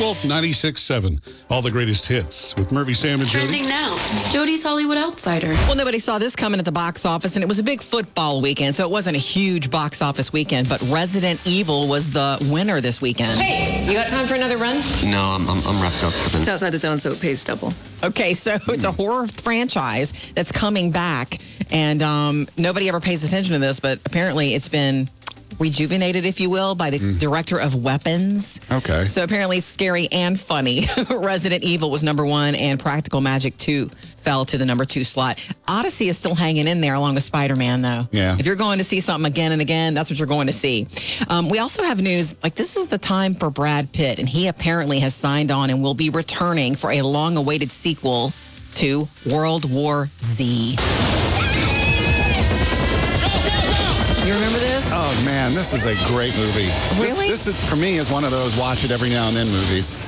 Wolf 96.7. All the greatest hits with Murphy, Sam, and Jody. Trending now. Jody's Hollywood Outsider. Well, nobody saw this coming at the box office, and it was a big football weekend, so it wasn't a huge box office weekend, but Resident Evil was the winner this weekend. Hey, you got time for another run? No, I'm wrapped up for the... It's outside the zone, so it pays double. Okay, so it's a horror franchise that's coming back, and nobody ever pays attention to this, but apparently it's been rejuvenated, if you will, by the director of Weapons. Okay. So apparently it's scary and funny. Resident Evil was number 1, and Practical Magic 2 fell to the number 2 slot. Odyssey is still hanging in there along with Spider-Man, though. Yeah. If you're going to see something again and again, that's what you're going to see. We also have news, like this is the time for Brad Pitt, and he apparently has signed on and will be returning for a long-awaited sequel to World War Z. You remember this? Oh, man, this is a great movie. Really? This is, for me, is one of those watch it every now and then movies.